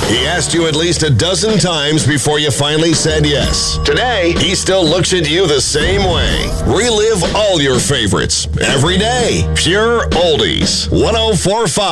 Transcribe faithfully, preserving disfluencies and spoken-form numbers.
He asked you at least a dozen times before you finally said yes. Today, he still looks at you the same way. Relive all your favorites every day. Pure Oldies. one oh four point five